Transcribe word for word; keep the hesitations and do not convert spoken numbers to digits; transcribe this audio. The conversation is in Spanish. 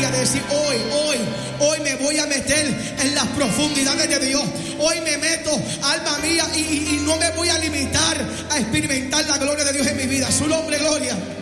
día de decir: hoy, hoy, hoy me voy a meter en las profundidades de Dios. Hoy me meto, alma mía, y, y, y no me voy a limitar a experimentar la gloria de Dios en mi vida. Su nombre, gloria.